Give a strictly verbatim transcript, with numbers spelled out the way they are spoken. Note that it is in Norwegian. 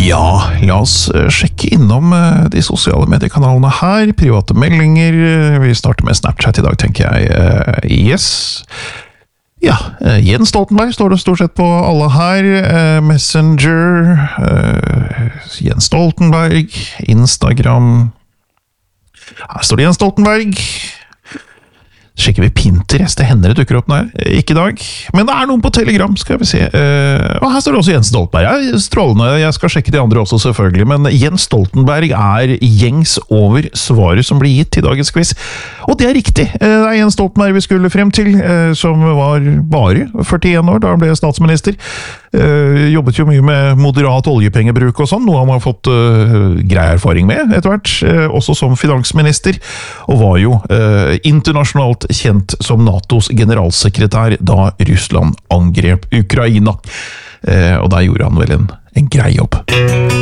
Ja, la oss sjekke innom de sosiale mediekanalene her, private meldinger. Vi starter med Snapchat i dag, tenker jeg. Yes. Ja, Jens Stoltenberg står det stort sett på alle her. Messenger, Jens Stoltenberg, Instagram. Her står det Jens Stoltenberg. Sjekker vi Pinterest, det hender det dukker opp der. Ikke i dag, men det er noen på Telegram, skal vi se. Uh, og her står det også Jens Stoltenberg. Ja, strålende, jeg skal sjekke de andre også selvfølgelig, men Jens Stoltenberg er gjengs over svaret som blir gitt i dagens quiz. Og det er riktig. Uh, det er Jens Stoltenberg vi skulle frem til, uh, som var bare førtien år da han ble statsminister. Uh, jobbet jo mye med moderat oljepengebruk og sånn, noe han har fått uh, grei erfaring med etter hvert, uh, også som finansminister, og var jo uh, internasjonalt kjent som NATOs generalsekretær da Russland angrep Ukraina. Uh, og der gjorde han vel en, en grei jobb.